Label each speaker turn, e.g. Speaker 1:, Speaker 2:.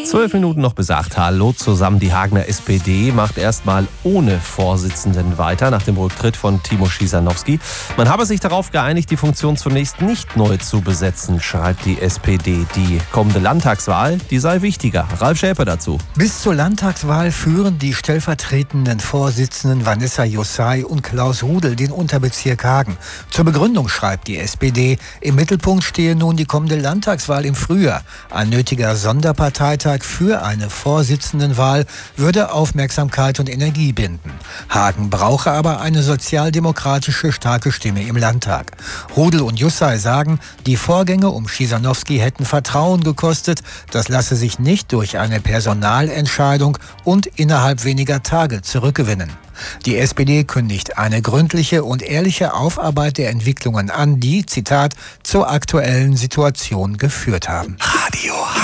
Speaker 1: 12 Minuten noch bis 8. Hallo zusammen. Die Hagener SPD macht erstmal ohne Vorsitzenden weiter nach dem Rücktritt von Timo Schisanowski. Man habe sich darauf geeinigt, die Funktion zunächst nicht neu zu besetzen, schreibt die SPD. Die kommende Landtagswahl, die sei wichtiger. Ralf Schäper dazu.
Speaker 2: Bis zur Landtagswahl führen die stellvertretenden Vorsitzenden Vanessa Jussay und Klaus Rudel den Unterbezirk Hagen. Zur Begründung schreibt die SPD, im Mittelpunkt stehe nun die kommende Landtagswahl im Frühjahr. Ein nötiger Sonderparteitag für eine Vorsitzendenwahl würde Aufmerksamkeit und Energie binden. Hagen brauche aber eine sozialdemokratische starke Stimme im Landtag. Rudel und Jussay sagen, die Vorgänge um Schisanowski hätten Vertrauen gekostet. Das lasse sich nicht durch eine Personalentscheidung und innerhalb weniger Tage zurückgewinnen. Die SPD kündigt eine gründliche und ehrliche Aufarbeit der Entwicklungen an, die, Zitat, zur aktuellen Situation geführt haben.